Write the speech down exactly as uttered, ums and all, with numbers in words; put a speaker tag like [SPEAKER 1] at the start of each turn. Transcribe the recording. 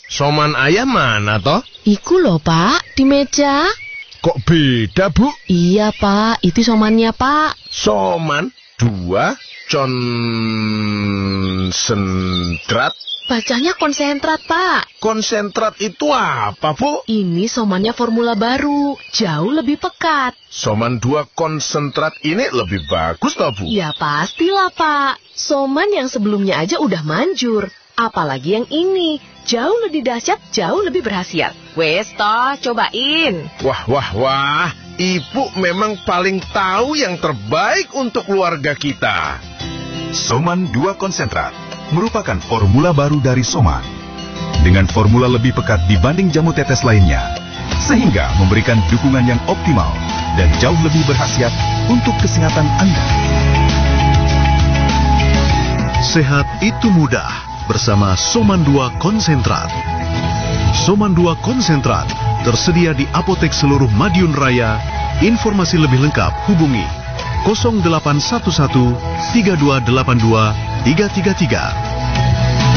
[SPEAKER 1] Soman ayah mana toh?
[SPEAKER 2] Iku loh Pak, di meja.
[SPEAKER 1] Kok beda, Bu?
[SPEAKER 2] Iya Pak, itu somannya Pak.
[SPEAKER 1] Soman dua konsentrat.
[SPEAKER 2] Bacanya konsentrat Pak.
[SPEAKER 1] Konsentrat itu apa, Bu?
[SPEAKER 2] Ini somannya formula baru, jauh lebih pekat.
[SPEAKER 1] Soman dua konsentrat ini lebih bagus toh, Bu?
[SPEAKER 2] Ya pastilah Pak, soman yang sebelumnya aja udah manjur. Apalagi yang ini, jauh lebih dahsyat, jauh lebih berkhasiat. Wes toh, cobain.
[SPEAKER 1] Wah, wah, wah. Ibu memang paling tahu yang terbaik untuk keluarga kita.
[SPEAKER 3] Soman dua konsentrat merupakan formula baru dari Soman. Dengan formula lebih pekat dibanding jamu tetes lainnya, sehingga memberikan dukungan yang optimal dan jauh lebih berkhasiat untuk kesehatan Anda.
[SPEAKER 4] Sehat itu mudah bersama Soman dua konsentrat. Soman dua konsentrat tersedia di apotek seluruh Madiun Raya. Informasi lebih lengkap hubungi nol delapan satu satu tiga dua delapan dua tiga tiga tiga.